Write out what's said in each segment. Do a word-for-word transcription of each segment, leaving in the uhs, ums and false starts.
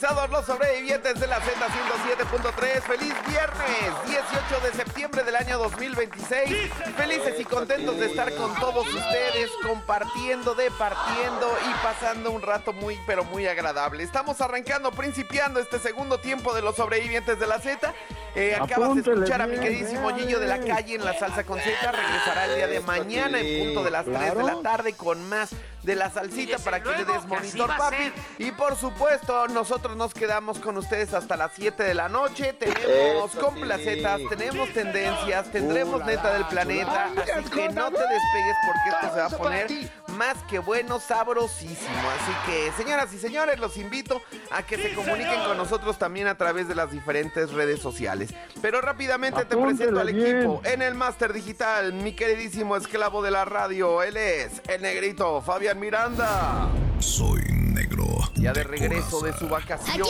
sintonizados los sobrevivientes de la Z ciento siete punto tres. Feliz viernes, dieciocho de septiembre del año dos mil veintiséis. Felices y contentos de estar con todos ustedes, compartiendo, departiendo y pasando un rato muy, pero muy agradable. Estamos arrancando, principiando este segundo tiempo de los sobrevivientes de la Z. Eh, acabas de escuchar a mi queridísimo Gillo de la Calle en La Salsa con Z. Regresará el día de mañana en punto de las tres de la tarde con más de la salsita para que le des monitor, papi. Y por supuesto, nosotros nos quedamos con ustedes hasta las siete de la noche. Tenemos complacetas, tenemos tendencias, tendremos neta del planeta. Así que no te despegues porque esto se va a poner más que bueno, sabrosísimo. Así que, señoras y señores, los invito a que se comuniquen con nosotros también a través de las diferentes redes sociales. Pero rápidamente te presento al equipo. En el máster digital, mi queridísimo esclavo de la radio, él es el negrito Fabián Miranda. Soy negro. Ya de regreso de su vacación.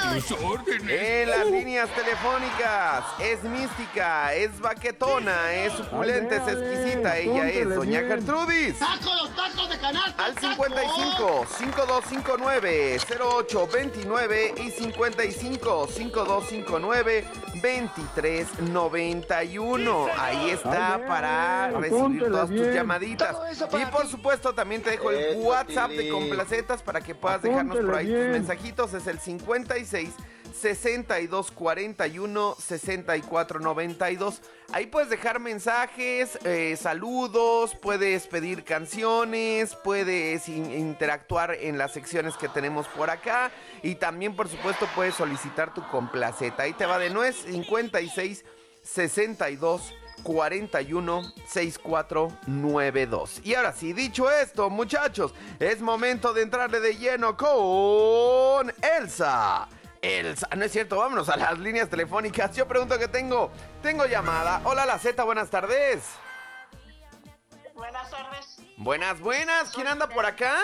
En las líneas telefónicas, es mística, es baquetona, es suculenta, es exquisita. Ella es doña Gertrudis. ¡Saco los tacos de canasta! Al cincuenta y cinco, cincuenta y dos cincuenta y nueve, cero ocho veintinueve y cincuenta y cinco, cincuenta y dos cincuenta y nueve, veintitrés noventa y uno. Ahí está para recibir todas tus llamaditas. Y por supuesto también te dejo el WhatsApp de Complacetas para que puedas dejarnos por ahí tus mensajitos. Es el cincuenta y seis, sesenta y dos cuarenta y uno, sesenta y cuatro noventa y dos. Ahí puedes dejar mensajes, eh, saludos, puedes pedir canciones, puedes in- interactuar en las secciones que tenemos por acá. Y también, por supuesto, puedes solicitar tu complaceta. Ahí te va de nuez, cincuenta y seis, sesenta y dos cuarenta y uno, sesenta y cuatro noventa y dos. Y ahora sí, dicho esto, muchachos, es momento de entrarle de lleno con Elsa. Elsa, no es cierto, vámonos a las líneas telefónicas. Yo pregunto que tengo, tengo llamada. Hola, la Z, buenas tardes. Buenas tardes. Buenas, buenas, ¿quién anda por acá?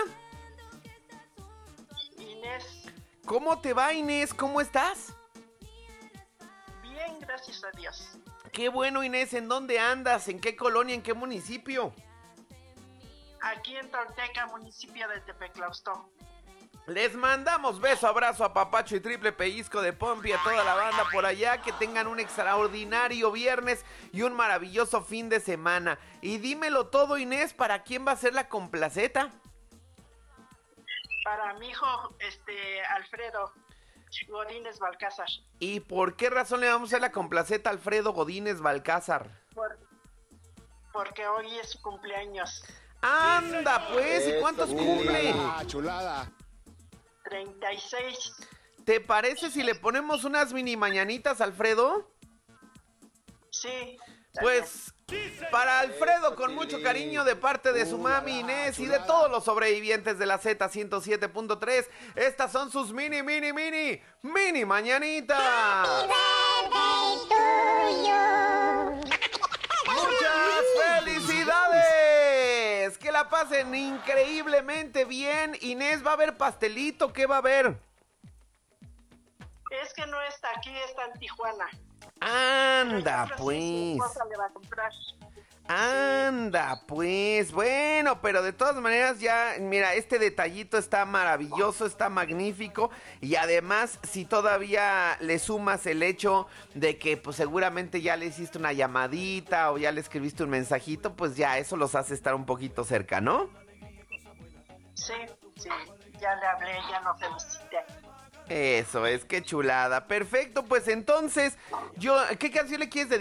Inés. ¿Cómo te va, Inés? ¿Cómo estás? Bien, gracias a Dios. Qué bueno, Inés, ¿en dónde andas? ¿En qué colonia? ¿En qué municipio? Aquí en Tolteca, municipio de Tepeclausto. Les mandamos beso, abrazo, a papacho y triple pellizco de Pompi, a toda la banda por allá. Que tengan un extraordinario viernes y un maravilloso fin de semana. Y dímelo todo, Inés, ¿para quién va a ser la complaceta? Para mi hijo, este, Alfredo Godínez Balcázar. ¿Y por qué razón le vamos a hacer la complaceta a Alfredo Godínez Balcázar? Por, porque hoy es su cumpleaños. ¡Anda, pues! ¿Y cuántos cumple? Ah, chulada. treinta y seis. ¿Te parece si le ponemos unas mini mañanitas, Alfredo? Sí. Pues para Alfredo, con mucho cariño de parte de su mami Inés y de todos los sobrevivientes de la Z ciento siete punto tres, estas son sus mini, mini, mini, mini mañanitas. ¡Muchas felicidades! Que la pasen increíblemente bien. Inés, ¿va a haber pastelito? ¿Qué va a haber? Es que no está aquí, está en Tijuana. Anda, Pero pues. sí, su esposa le va a comprar. Anda, pues, bueno, pero de todas maneras ya, mira, este detallito está maravilloso, está magnífico. Y además, si todavía le sumas el hecho de que pues seguramente ya le hiciste una llamadita o ya le escribiste un mensajito, pues ya eso los hace estar un poquito cerca, ¿no? Sí, sí, ya le hablé, ya lo felicité. Eso es, qué chulada. Perfecto, pues entonces, yo, ¿qué canción le quieres dedicar?